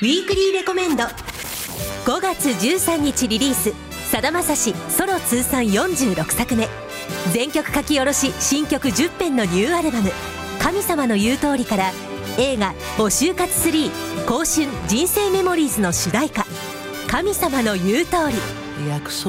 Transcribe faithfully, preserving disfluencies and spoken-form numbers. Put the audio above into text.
ウィークリーレコメンド。ごがつじゅうさんにちリリース、さだまさしソロ通算よんじゅうろくさくめ、全曲書き下ろし新曲じゅっぺんのニューアルバム「神様の言う通り」から映画「お就活スリー 香春人生メモリーズ」の主題歌「神様の言う通り」。 約束